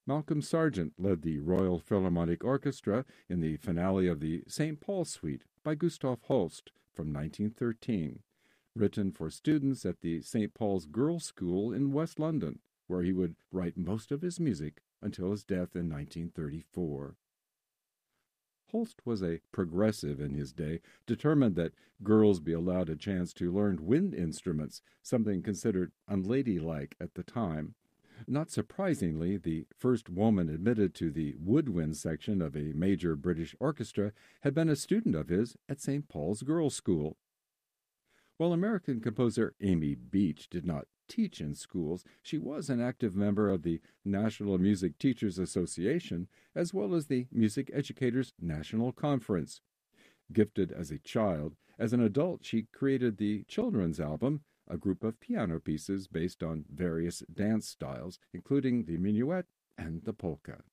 Malcolm Sargent led the Royal Philharmonic Orchestra in the finale of the St. Paul Suite by Gustav Holst from 1913, written for students at the St. Paul's Girls' School in West London, where he would write most of his music until his death in 1934. Holst was a progressive in his day, determined that girls be allowed a chance to learn wind instruments, something considered unladylike at the time. Not surprisingly, the first woman admitted to the woodwind section of a major British orchestra had been a student of his at St. Paul's Girls' School. While American composer Amy Beach did not teach in schools, she was an active member of the National Music Teachers Association as well as the Music Educators National Conference. Gifted as a child, as an adult she created the Children's Album, a group of piano pieces based on various dance styles, including the minuet and the polka.